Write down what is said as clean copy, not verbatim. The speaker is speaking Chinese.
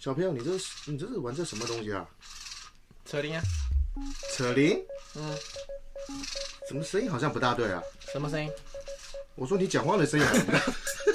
小朋友，你这是玩这什么东西啊？ 扯铃啊。 扯铃？ 嗯。 怎么声音好像不大对啊？ 什么声音？ 我说你讲话的声音好像不大。